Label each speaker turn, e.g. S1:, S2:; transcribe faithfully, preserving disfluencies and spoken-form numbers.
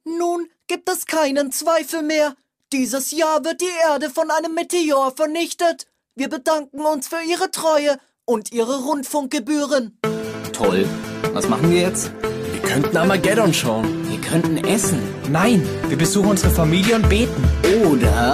S1: Nun gibt es keinen Zweifel mehr. Dieses Jahr wird die Erde von einem Meteor vernichtet. Wir bedanken uns für Ihre Treue und Ihre Rundfunkgebühren.
S2: Toll. Was machen wir jetzt?
S3: Wir könnten Armageddon schauen.
S2: Wir könnten essen.
S3: Nein, wir besuchen unsere Familie und beten.
S2: Oder